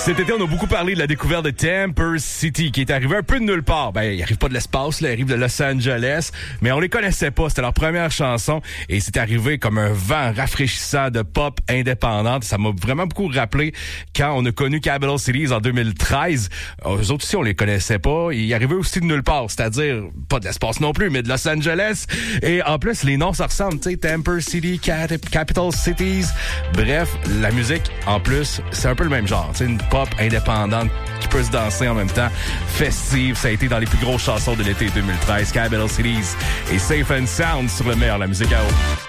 Cet été, on a beaucoup parlé de la découverte de Temper City, qui est arrivé un peu de nulle part. Ben, il arrive pas de l'espace, là, il arrive de Los Angeles, mais on les connaissait pas. C'était leur première chanson et c'est arrivé comme un vent rafraîchissant de pop indépendante. Ça m'a vraiment beaucoup rappelé quand on a connu Capital Cities en 2013. Eux autres aussi, on les connaissait pas. Ils arrivaient aussi de nulle part, c'est-à-dire pas de l'espace non plus, mais de Los Angeles. Et en plus, les noms, ça ressemble, tu sais, Temper City, Capital Cities. Bref, la musique, en plus, c'est un peu le même genre. Tu sais, une pop indépendante qui peut se danser en même temps, festive. Ça a été dans les plus grosses chansons de l'été 2013. Capital Cities et Safe and Sound sur le meilleur, la musique à eau.